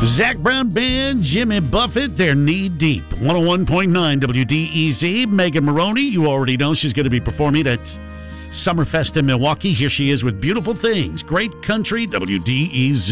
Zach Brown Band, Jimmy Buffett, they're knee deep. 101.9 WDEZ. Megan Maroney, you already know she's going to be performing at Summerfest in Milwaukee. Here she is with Beautiful Things. Great country, WDEZ.